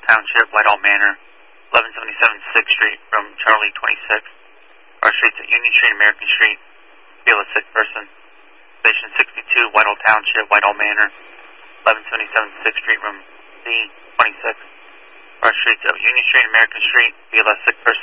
Township, Whitehall Manor, 1177 6th Street from Charlie 26. Our streets at Union Street, American Street, feel a sick person. Station 62, Whitehall Township, Whitehall Manor, 1177 6th Street, room C 26. Our streets of Union Street, American Street, feel a sick person.